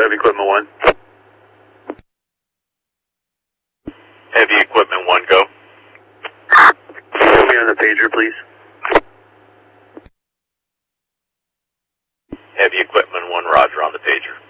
Heavy Equipment 1. Heavy Equipment 1, go. Put me on the pager, please. Heavy Equipment 1, roger, on the pager.